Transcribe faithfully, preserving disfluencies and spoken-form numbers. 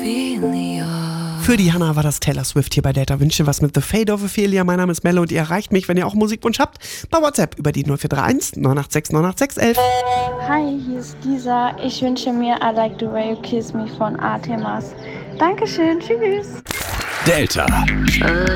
Ophelia. Für die Hanna war das Taylor Swift hier bei Delta. Wünsche was mit The Fate of Ophelia. Mein Name ist Melle und ihr erreicht mich, wenn ihr auch einen Musikwunsch habt, bei WhatsApp über die null vier drei eins neun acht sechs neun acht sechs elf. Hi, hier ist Lisa. Ich wünsche mir I Like the Way You Kiss Me von Artemas. Dankeschön, tschüss. Delta.